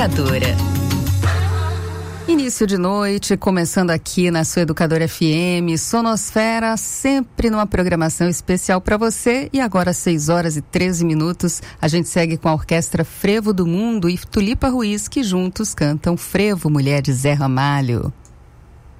Educadora. Início de noite, começando aqui na sua Educadora FM, Sonosfera, sempre numa programação especial para você. E agora, 6h13, a gente segue com a Orquestra Frevo do Mundo e Tulipa Ruiz, que juntos cantam Frevo, Mulher de Zé Ramalho.